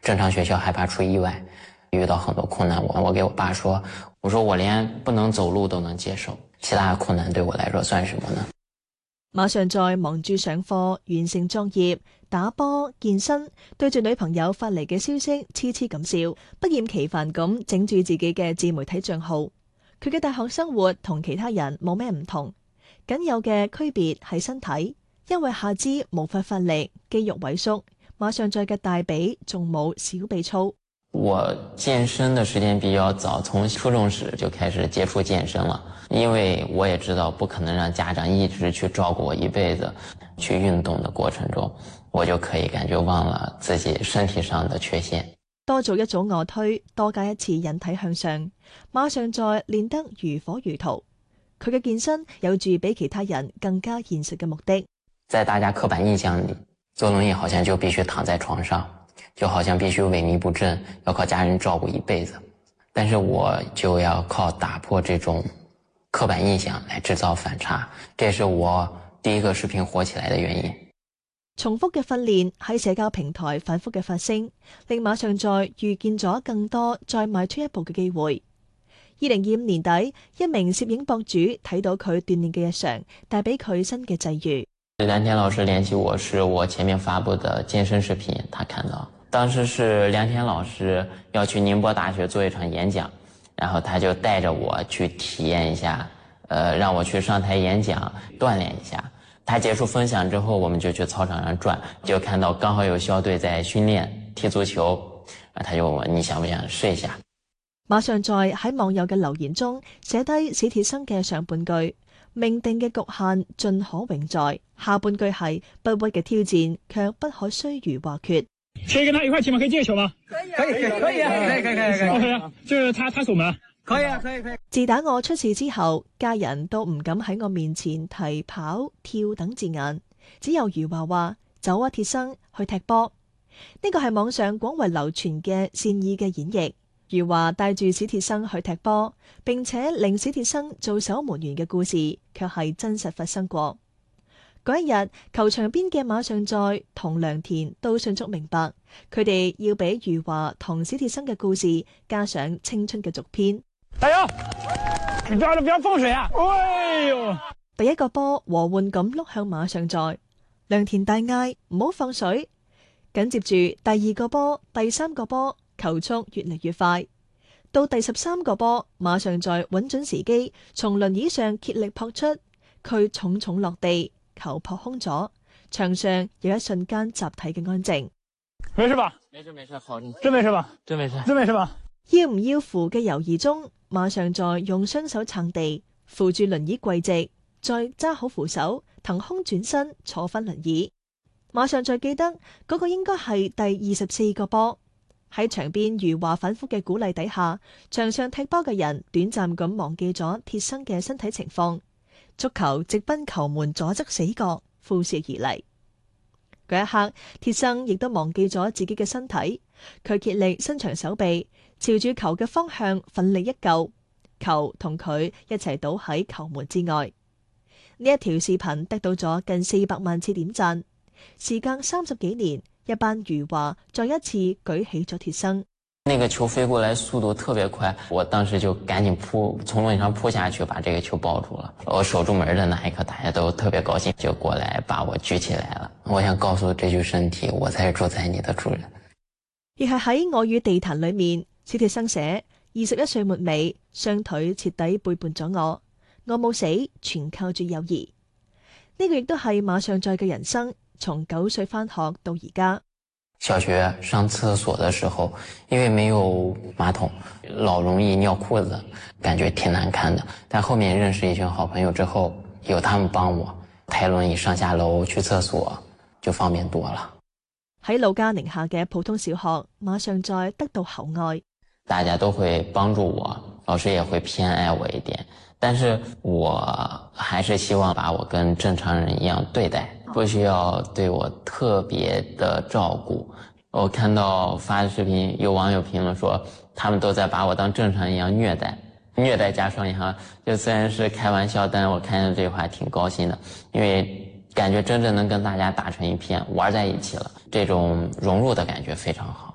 正常学校害怕出意外，遇到很多困难，我给我爸说，我说我连不能走路都能接受，其他困难對我來說算什麼呢？ 馬上在忙住上課、完成作業、打波、健身，對住女朋友發嚟嘅消息痴痴咁笑，不厭其煩咁整住自己嘅自媒體賬號。佢嘅大學生活同其他人冇咩唔同，僅有嘅區別係身體，因為下肢無法發力，肌肉萎縮。馬上在嘅大髀仲冇小臂粗。 我健身的時間比較早，從初中時就開始接觸健身了，因為我也知道不可能讓家長一直去照顧我一輩子。去運動的過程中，我就可以感覺忘了自己身體上的缺陷。 多做一組臥推，多加一次引體向上，馬上在練得如火如荼。佢嘅健身有住比其他人更加現實嘅目的。 在大家刻板印象裏，坐輪椅好像就必須躺在床上，就好像必須萎靡不振，要靠家人照顧一輩子。但是我就要靠打破這種刻板印象來製造反差，這是我第一個視頻火起來的原因。 重複嘅訓練喺社交平台反覆嘅發聲，令馬上在遇見咗更多再邁出一步嘅機會。2025年底，一名攝影博主睇到佢鍛煉嘅日常，帶俾佢新嘅際遇。 藍天老師聯繫我，是我前面發布的健身視頻，他看到。當時是梁天老師要去寧波大學做一場演講，然後他就帶着我去體驗一下，讓我去上台演講，鍛煉一下。他結束分享之後，我們就去操場上轉，就看到剛好有校隊在訓練踢足球，他就問我，你想不想試一下？ 馬上在喺網友嘅留言中寫低史鐵生嘅上半句，命定嘅局限盡可永在，下半句係不屈嘅挑戰卻不可須臾話決。 可以跟他一塊踢嗎？可以借球嗎？ 可以啊，可以 ，OK 啊，就是他守門。 可以啊。 自打我出事之後，家人都唔敢喺我面前提跑、跳等字眼，只有余華話走啊鐵生去踢波。呢個係網上廣為流傳嘅善意嘅演繹。余華帶住史鐵生去踢波，並且令史鐵生做守門員嘅故事，卻係真實發生過。嗰一日，球場邊嘅馬上在同良田都迅速明白，佢哋要俾余華同史鐵生嘅故事加上青春嘅續篇。 加油！你不要放水啊！哎呦！ 第一個波和緩咁碌向馬上在，良田大嗌唔好放水。緊接住第二個波、第三個波，球速越嚟越快。到第13個波，馬上在穩準時機，從輪椅上竭力撲出，佢重重落地，球撲空咗，場上有一瞬間集體嘅安靜。 沒事吧？ 沒事，好， 真沒事吧？ 真沒事， 真沒事吧？ 要唔要扶嘅猶豫中，馬上在用雙手撐地，扶住輪椅跪直，再揸好扶手，騰空轉身坐返輪椅。馬上在記得嗰個應該係第24個波。喺場邊余華反覆嘅鼓勵底下，場上踢波嘅人短暫咁忘記咗鐵生嘅身體情況，足球直奔球門左側死角，呼嘯而嚟。嗰一刻，鐵生亦都忘記咗自己嘅身體，佢竭力伸長手臂，朝住球嘅方向奮力一救，球同佢一齊倒喺球門之外。呢一條視頻得到咗近400萬次點讚。時隔30幾年，一班余華再一次舉起咗鐵生。 那個球飛過來速度特別快，我當時就趕緊從輪椅上撲下去，把這個球抱住了。我守住門的那一刻，大家都特別高興，就過來把我舉起來了。我想告訴這具身體，我才是主宰你的主人。 亦係喺我與地壇裏面，史鐵生寫：21歲末尾，雙腿徹底背叛咗我，我冇死，全靠住友誼。呢個亦都係馬上在嘅人生。從9歲返學到而家， 小學上廁所的時候，因為沒有馬桶，老容易尿褲子，感覺挺難看的。但後面認識一群好朋友之後，有他們幫我抬輪椅上下樓去廁所，就方便多了。 喺老家寧夏嘅普通小學，馬上在得到厚愛， 大家都會幫助我，老師也會偏愛我一點，但是我還是希望把我跟正常人一樣對待。不需要對我特別的照顧。我看到發的視頻，有網友評論說，他們都在把我當正常人一樣虐待加雙引號。就雖然是開玩笑，但是我看到這句話挺高興的，因為感覺真正能跟大家打成一片，玩在一起了，這種融入的感覺非常好。